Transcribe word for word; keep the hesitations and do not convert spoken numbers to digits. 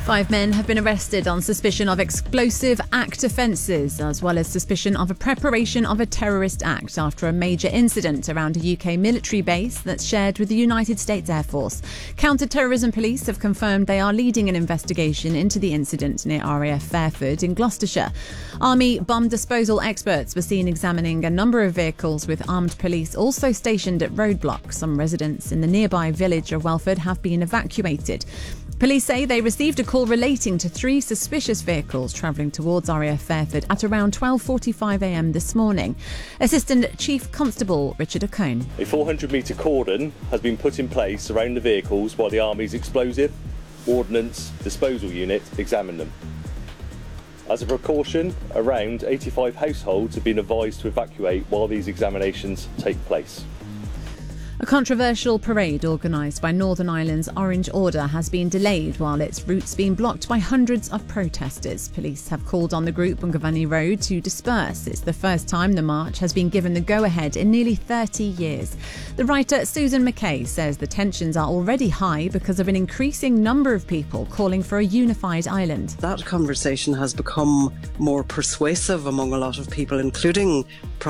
Five men have been arrested on suspicion of explosive act offences, as well as suspicion of a preparation of a terrorist act after a major incident around a U K military base that's shared with the United States Air Force. Counter-terrorism police have confirmed they are leading an investigation into the incident near R A F Fairford in Gloucestershire. Army bomb disposal experts were seen examining a number of vehicles with armed police also stationed at roadblocks. Some residents in the nearby village of Welford have been evacuated. Police say they received a call relating to three suspicious vehicles travelling towards R A F Fairford at around twelve forty-five a m this morning. Assistant Chief Constable Richard O'Cone. A four hundred metre cordon has been put in place around the vehicles while the Army's explosive ordnance disposal unit examine them. As a precaution, around eighty-five households have been advised to evacuate while these examinations take place. A controversial parade organised by Northern Ireland's Orange Order has been delayed while its route's been blocked by hundreds of protesters. Police have called on the group on Giovanni Road to disperse. It's the first time the march has been given the go-ahead in nearly thirty years. The writer Susan McKay says the tensions are already high because of an increasing number of people calling for a unified Ireland. That conversation has become more persuasive among a lot of people, including